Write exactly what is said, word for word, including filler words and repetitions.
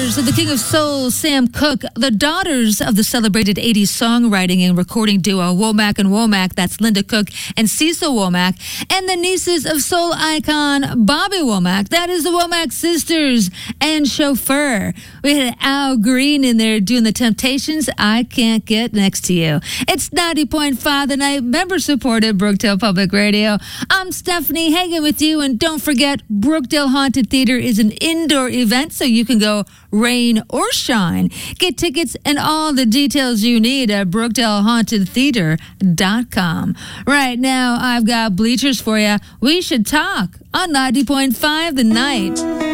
daughters of the King of Soul, Sam Cooke, the daughters of the celebrated eighties songwriting and recording duo Womack and Womack, that's Linda Cook and Cecil Womack, and the nieces of soul icon Bobby Womack, that is the Womack sisters, and Chauffeur. We had Al Green in there doing the Temptations, I Can't Get Next to You. It's ninety point five The Night, member-supported Brookdale Public Radio. I'm Stephanie Hagan with you, and don't forget, Brookdale Haunted Theater is an indoor event, so you can go rain or shine. Get tickets and all the details you need at brookdale haunted theater dot com. Right now, I've got bleachers for you. We should talk on ninety point five The Night.